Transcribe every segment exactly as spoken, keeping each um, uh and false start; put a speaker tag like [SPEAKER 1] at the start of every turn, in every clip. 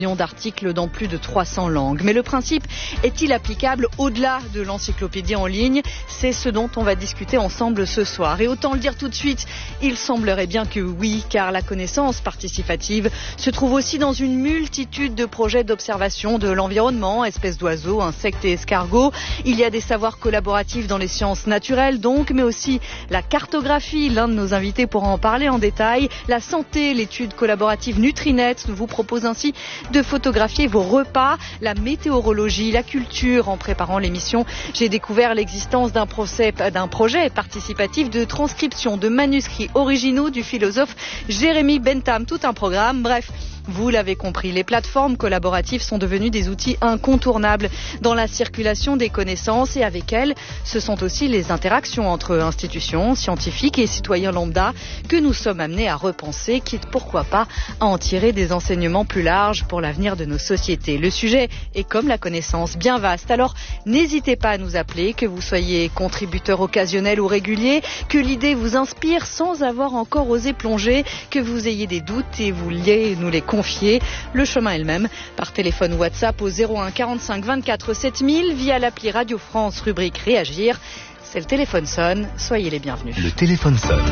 [SPEAKER 1] d'articles dans plus de trois cents langues. Mais le principe est-il applicable au-delà de l'encyclopédie en ligne? C'est ce dont on va discuter ensemble ce soir. Et autant le dire tout de suite, il semblerait bien que oui, car la connaissance participative se trouve aussi dans une multitude de projets d'observation de l'environnement, espèces d'oiseaux, insectes et escargots. Il y a des savoirs collaboratifs dans les sciences naturelles donc, mais aussi la cartographie. L'un de nos invités pourra en parler en détail. La santé, l'étude collaborative Nutrinet vous propose ainsi de photographier vos repas, la météorologie, la culture. En préparant l'émission, j'ai découvert l'existence d'un, procès, d'un projet participatif de transcription de manuscrits originaux du philosophe Jérémy Bentham. Tout un programme, bref. Vous l'avez compris, les plateformes collaboratives sont devenues des outils incontournables dans la circulation des connaissances et avec elles, ce sont aussi les interactions entre institutions, scientifiques et citoyens lambda que nous sommes amenés à repenser, quitte pourquoi pas à en tirer des enseignements plus larges pour l'avenir de nos sociétés. Le sujet est comme la connaissance, bien vaste. Alors n'hésitez pas à nous appeler, que vous soyez contributeur occasionnel ou régulier, que l'idée vous inspire sans avoir encore osé plonger, que vous ayez des doutes et vous vouliez nous les confier. Le chemin est le même, par téléphone ou WhatsApp au zéro un quarante-cinq vingt-quatre sept mille, via l'appli Radio France, rubrique Réagir. C'est le téléphone sonne, soyez les bienvenus.
[SPEAKER 2] Le téléphone sonne.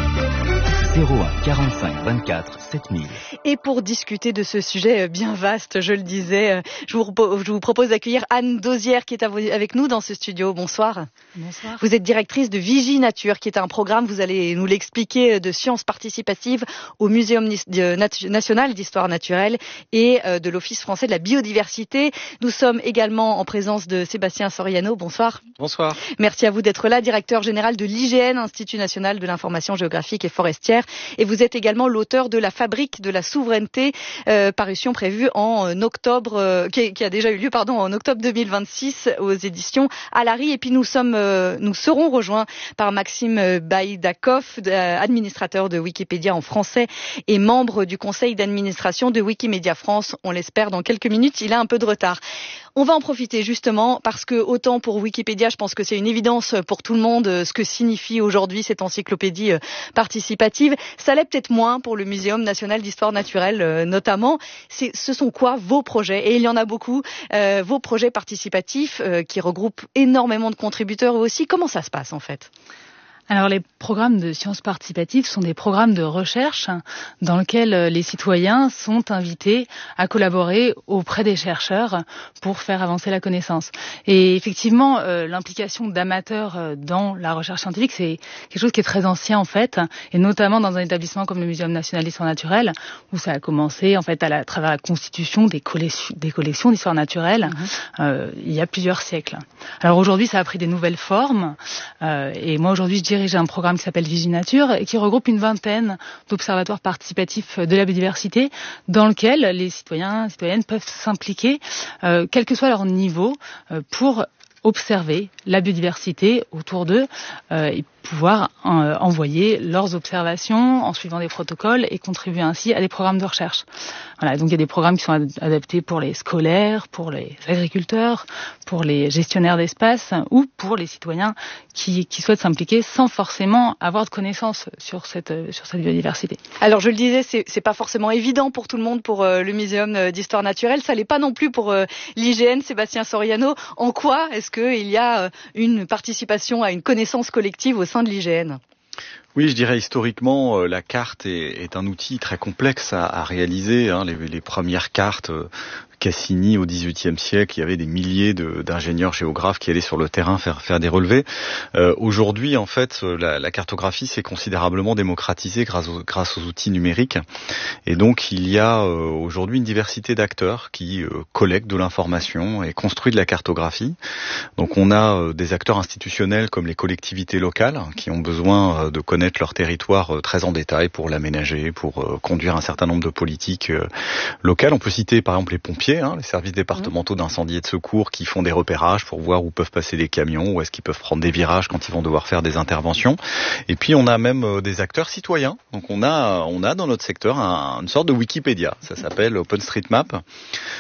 [SPEAKER 2] zéro un quarante-cinq vingt-quatre sept mille.
[SPEAKER 1] Et pour discuter de ce sujet bien vaste, je le disais, je vous, je vous propose d'accueillir Anne Dauzière qui est avec nous dans ce studio. Bonsoir.
[SPEAKER 3] Bonsoir.
[SPEAKER 1] Vous êtes directrice de Vigie Nature, qui est un programme, vous allez nous l'expliquer, de sciences participatives au Muséum national d'histoire naturelle et de l'Office français de la biodiversité. Nous sommes également en présence de Sébastien Soriano. Bonsoir.
[SPEAKER 4] Bonsoir.
[SPEAKER 1] Merci à vous d'être là, directeur général de l'I G N, Institut national de l'information géographique et forestière. Et vous êtes également l'auteur de La fabrique de la souveraineté, euh, parution prévue en octobre, euh, qui, qui a déjà eu lieu, pardon, en octobre deux mille vingt-six aux éditions Alary. Et puis nous sommes, euh, nous serons rejoints par Maxime Baïdakov, administrateur de Wikipédia en français et membre du conseil d'administration de Wikimedia France. On l'espère dans quelques minutes. Il a un peu de retard. On va en profiter justement parce que autant pour Wikipédia, je pense que c'est une évidence pour tout le monde ce que signifie aujourd'hui cette encyclopédie participative. Ça l'est peut-être moins pour le Muséum national d'histoire naturelle notamment. C'est, ce sont quoi vos projets? Et il y en a beaucoup, euh, vos projets participatifs euh, qui regroupent énormément de contributeurs eux aussi. Comment ça se passe en fait?
[SPEAKER 3] Alors les programmes de sciences participatives sont des programmes de recherche dans lesquels les citoyens sont invités à collaborer auprès des chercheurs pour faire avancer la connaissance. Et effectivement, euh, l'implication d'amateurs dans la recherche scientifique, c'est quelque chose qui est très ancien en fait, et notamment dans un établissement comme le Muséum national d'histoire naturelle, où ça a commencé en fait à, la, à travers la constitution des, collections, des collections d'histoire naturelle mmh. euh, il y a plusieurs siècles. Alors aujourd'hui, ça a pris des nouvelles formes, euh, et moi aujourd'hui, je dirais j'ai un programme qui s'appelle Vigie Nature et qui regroupe une vingtaine d'observatoires participatifs de la biodiversité dans lequel les citoyens et citoyennes peuvent s'impliquer, euh, quel que soit leur niveau, euh, pour observer la biodiversité autour d'eux euh, et pouvoir euh, envoyer leurs observations en suivant des protocoles et contribuer ainsi à des programmes de recherche. Voilà, donc il y a des programmes qui sont ad- adaptés pour les scolaires, pour les agriculteurs, pour les gestionnaires d'espace ou pour les citoyens qui, qui souhaitent s'impliquer sans forcément avoir de connaissances sur cette, sur cette biodiversité.
[SPEAKER 1] Alors je le disais, c'est, c'est pas forcément évident pour tout le monde pour euh, le Muséum d'histoire naturelle, ça l'est pas non plus pour euh, l'I G N, Sébastien Soriano. En quoi est-ce qu'il y a euh, une participation à une connaissance collective au sein de l'I G N?
[SPEAKER 4] Oui, je dirais historiquement, euh, la carte est, est un outil très complexe à, à réaliser. Hein. Les, les premières cartes euh, Cassini au dix-huitième siècle, il y avait des milliers de, d'ingénieurs géographes qui allaient sur le terrain faire, faire des relevés. Euh, aujourd'hui, en fait, la, la cartographie s'est considérablement démocratisée grâce aux, grâce aux outils numériques. Et donc, il y a euh, aujourd'hui une diversité d'acteurs qui euh, collectent de l'information et construisent de la cartographie. Donc, on a euh, des acteurs institutionnels comme les collectivités locales qui ont besoin euh, de connaître leur territoire euh, très en détail pour l'aménager, pour euh, conduire un certain nombre de politiques euh, locales. On peut citer, par exemple, les pompiers. Hein, les services départementaux d'incendie et de secours qui font des repérages pour voir où peuvent passer les camions, où est-ce qu'ils peuvent prendre des virages quand ils vont devoir faire des interventions. Et puis on a même euh, des acteurs citoyens. Donc on a on a dans notre secteur un, une sorte de Wikipédia. Ça s'appelle OpenStreetMap.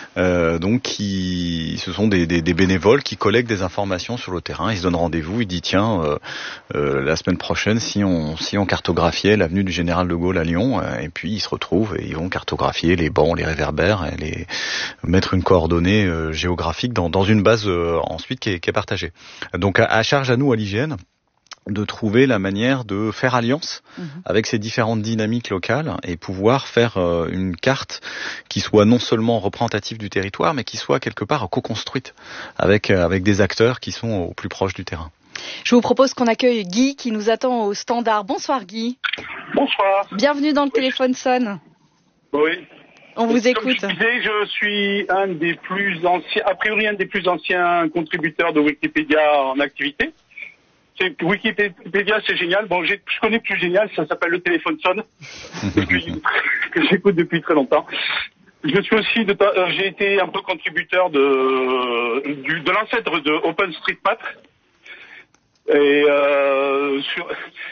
[SPEAKER 4] Euh, donc, qui, ce sont des, des, des bénévoles qui collectent des informations sur le terrain. Ils se donnent rendez-vous. Ils disent tiens, euh, euh, la semaine prochaine, si on si on cartographiait l'avenue du Général de Gaulle à Lyon, euh, et puis ils se retrouvent et ils vont cartographier les bancs, les réverbères, et les mettre une coordonnée euh, géographique dans dans une base euh, ensuite qui est, qui est partagée. Donc, à, à charge à nous à l'I G N de trouver la manière de faire alliance mmh. avec ces différentes dynamiques locales et pouvoir faire euh, une carte qui soit non seulement représentative du territoire, mais qui soit quelque part co-construite avec euh, avec des acteurs qui sont au plus proche du terrain.
[SPEAKER 1] Je vous propose qu'on accueille Guy qui nous attend au standard. Bonsoir Guy.
[SPEAKER 5] Bonsoir.
[SPEAKER 1] Bienvenue dans le oui. téléphone sonne.
[SPEAKER 5] Oui.
[SPEAKER 1] On vous
[SPEAKER 5] Comme
[SPEAKER 1] écoute.
[SPEAKER 5] Je disais, je suis un des plus anciens, a priori un des plus anciens contributeurs de Wikipédia en activité. C'est, Wikipédia, c'est génial. Bon, j'ai, je connais plus génial, ça s'appelle le téléphone sonne, que j'écoute depuis très longtemps. Je suis aussi, de, euh, j'ai été un peu contributeur de, du, de l'ancêtre de OpenStreetMap. Et, euh, sur,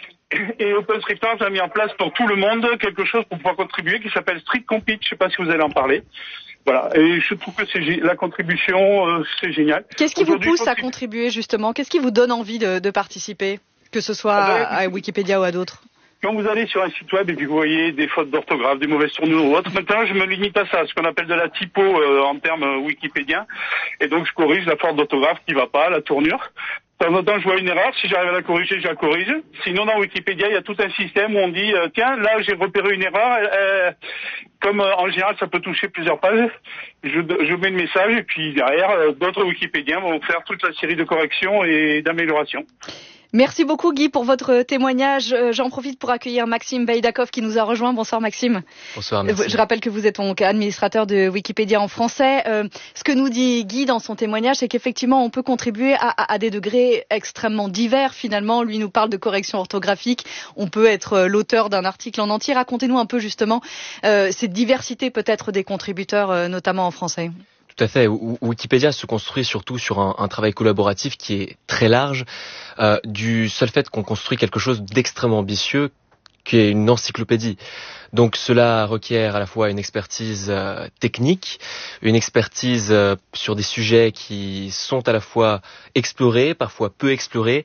[SPEAKER 5] et OpenStreetMap a mis en place pour tout le monde quelque chose pour pouvoir contribuer qui s'appelle StreetCompete. Je sais pas si vous allez en parler. Voilà, et je trouve que c'est la contribution, euh, c'est génial.
[SPEAKER 1] Qu'est-ce qui vous pousse à contribuer justement ? Qu'est-ce qui vous donne envie de, de participer, que ce soit ah ben, à, à Wikipédia ou à d'autres ?
[SPEAKER 5] Quand vous allez sur un site web et puis vous voyez des fautes d'orthographe, des mauvaises tournures ou autres, maintenant je me limite à ça, ce qu'on appelle de la typo euh, en termes euh, wikipédiens, et donc je corrige la faute d'orthographe qui va pas, la tournure. De temps en temps, je vois une erreur. Si j'arrive à la corriger, je la corrige. Sinon, dans Wikipédia, il y a tout un système où on dit euh, tiens, là, j'ai repéré une erreur. Euh, comme euh, en général, ça peut toucher plusieurs pages. Je, je mets le message et puis derrière, euh, d'autres Wikipédiens vont faire toute la série de corrections et d'améliorations.
[SPEAKER 1] Merci beaucoup Guy pour votre témoignage. J'en profite pour accueillir Maxime Baïdakov qui nous a rejoint. Bonsoir Maxime.
[SPEAKER 6] Bonsoir, merci.
[SPEAKER 1] Je rappelle que vous êtes donc administrateur de Wikipédia en français. Euh, ce que nous dit Guy dans son témoignage, c'est qu'effectivement on peut contribuer à, à, à des degrés extrêmement divers finalement. Lui nous parle de correction orthographique. On peut être l'auteur d'un article en entier. Racontez-nous un peu justement euh, cette diversité peut-être des contributeurs, euh, notamment en français.
[SPEAKER 6] Tout à fait. Wikipédia se construit surtout sur un, un travail collaboratif qui est très large, euh, du seul fait qu'on construit quelque chose d'extrêmement ambitieux, qui est une encyclopédie. Donc cela requiert à la fois une expertise euh, technique, une expertise euh, sur des sujets qui sont à la fois explorés, parfois peu explorés,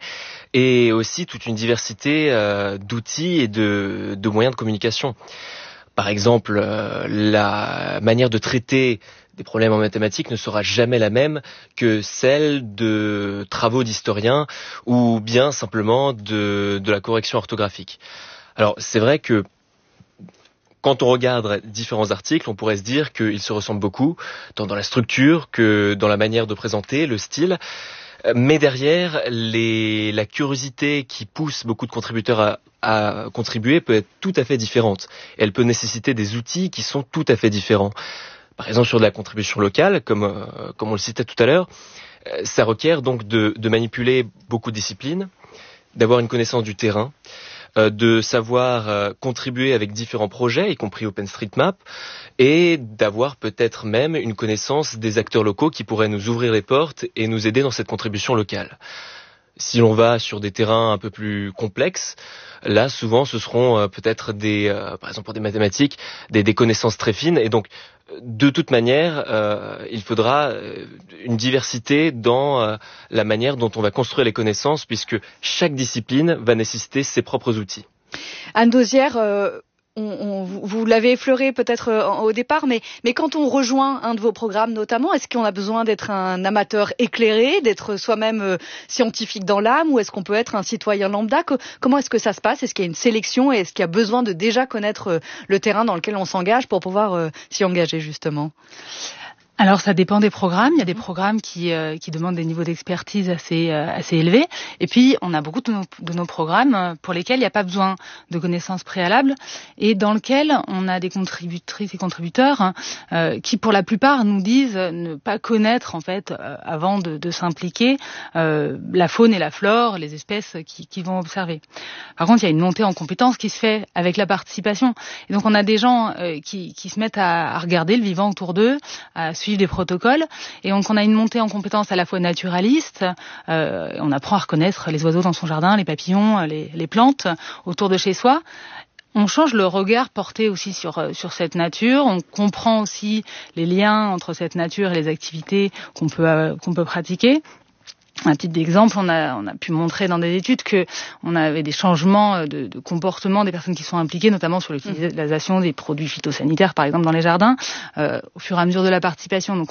[SPEAKER 6] et aussi toute une diversité euh, d'outils et de, de moyens de communication. Par exemple, euh, la manière de traiter des problèmes en mathématiques ne sera jamais la même que celle de travaux d'historiens ou bien simplement de, de la correction orthographique. Alors, c'est vrai que quand on regarde différents articles, on pourrait se dire qu'ils se ressemblent beaucoup, tant dans la structure que dans la manière de présenter, le style. Mais derrière, les, la curiosité qui pousse beaucoup de contributeurs à, à contribuer peut être tout à fait différente. Elle peut nécessiter des outils qui sont tout à fait différents. Par exemple, sur de la contribution locale, comme, euh, comme on le citait tout à l'heure, euh, ça requiert donc de, de manipuler beaucoup de disciplines, d'avoir une connaissance du terrain, euh, de savoir euh, contribuer avec différents projets, y compris OpenStreetMap, et d'avoir peut-être même une connaissance des acteurs locaux qui pourraient nous ouvrir les portes et nous aider dans cette contribution locale. Si l'on va sur des terrains un peu plus complexes, là, souvent, ce seront euh, peut-être des, euh, par exemple pour des mathématiques, des, des connaissances très fines. Et donc, de toute manière, euh, il faudra euh, une diversité dans euh, la manière dont on va construire les connaissances, puisque chaque discipline va nécessiter ses propres outils.
[SPEAKER 1] Anne Dauzière, euh... On, on, vous l'avez effleuré peut-être euh, au départ, mais, mais quand on rejoint un de vos programmes notamment, est-ce qu'on a besoin d'être un amateur éclairé, d'être soi-même euh, scientifique dans l'âme, ou est-ce qu'on peut être un citoyen lambda ? que, Comment est-ce que ça se passe ? Est-ce qu'il y a une sélection et est-ce qu'il y a besoin de déjà connaître euh, le terrain dans lequel on s'engage pour pouvoir euh, s'y engager justement ?
[SPEAKER 3] Alors ça dépend des programmes. Il y a des programmes qui euh, qui demandent des niveaux d'expertise assez euh, assez élevés. Et puis on a beaucoup de nos, de nos programmes pour lesquels il n'y a pas besoin de connaissances préalables et dans lesquels on a des contributrices et contributeurs hein, euh, qui pour la plupart nous disent ne pas connaître en fait euh, avant de, de s'impliquer euh, la faune et la flore, les espèces qui, qui vont observer. Par contre, il y a une montée en compétences qui se fait avec la participation. Et donc on a des gens euh, qui qui se mettent à, à regarder le vivant autour d'eux, à suivre des protocoles, et donc on a une montée en compétences à la fois naturaliste, euh, on apprend à reconnaître les oiseaux dans son jardin, les papillons, les, les plantes autour de chez soi, On change le regard porté aussi sur sur cette nature. On comprend aussi les liens entre cette nature et les activités qu'on peut euh, qu'on peut pratiquer. Un petit exemple, on a on a pu montrer dans des études que on avait des changements de, de comportement des personnes qui sont impliquées, notamment sur l'utilisation des produits phytosanitaires, par exemple dans les jardins, euh, au fur et à mesure de la participation. Donc